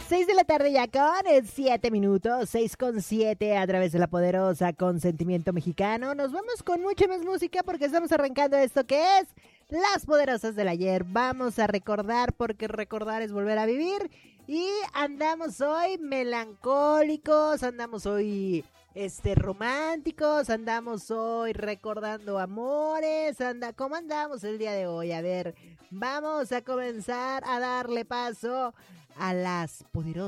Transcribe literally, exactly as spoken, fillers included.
Seis de la tarde ya con eh, siete minutos, seis con siete a través de la poderosa Consentimiento Mexicano. Nos vamos con mucha más música porque estamos arrancando esto que es Las Poderosas del Ayer. Vamos a recordar porque recordar es volver a vivir. Y andamos hoy melancólicos, andamos hoy este románticos, andamos hoy recordando amores, anda, ¿cómo andamos el día de hoy? A ver, vamos a comenzar a darle paso a las poderosas